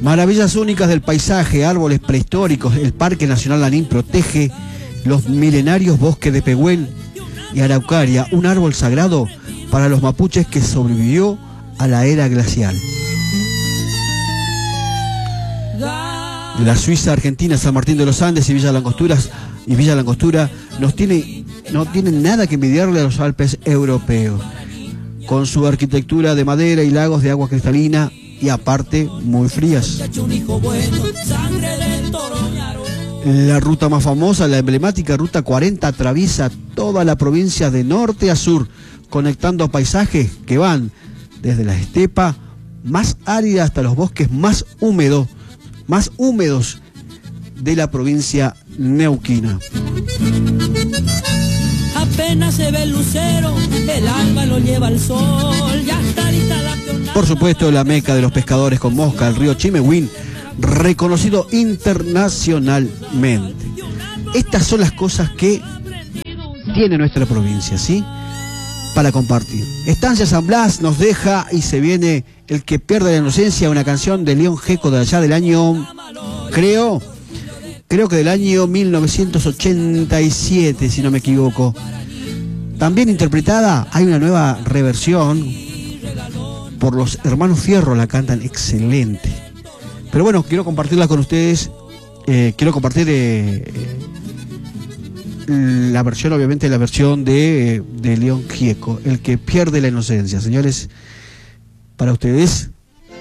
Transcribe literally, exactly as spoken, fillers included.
Maravillas únicas del paisaje, árboles prehistóricos. El Parque Nacional Lanín protege los milenarios bosques de Pehuen y Araucaria, un árbol sagrado para los mapuches que sobrevivió a la era glacial. La Suiza Argentina, San Martín de los Andes y Villa Langosturas y Villa Langostura nos tiene, no tienen nada que envidiarle a los Alpes europeos, con su arquitectura de madera y lagos de agua cristalina y aparte muy frías. La ruta más famosa, la emblemática Ruta cuarenta, atraviesa toda la provincia de norte a sur, conectando paisajes que van desde la estepa más árida hasta los bosques más húmedos, más húmedos de la provincia neuquina. Apenas se ve el lucero, el alba lo lleva al sol. Ya está lista la pionada. Por supuesto, la meca de los pescadores con mosca, el río Chimehuín, reconocido internacionalmente. Estas son las cosas que tiene nuestra provincia, ¿sí? Para compartir. Estancia San Blas nos deja y se viene El que pierde la inocencia, una canción de León Gieco de allá del año, creo, creo que del año mil novecientos ochenta y siete, si no me equivoco. También interpretada, hay una nueva reversión por los hermanos Fierro, la cantan excelente. Pero bueno, quiero compartirla con ustedes, eh, quiero compartir eh, la versión, obviamente la versión de, de León Gieco, El que pierde la inocencia. Señores, para ustedes,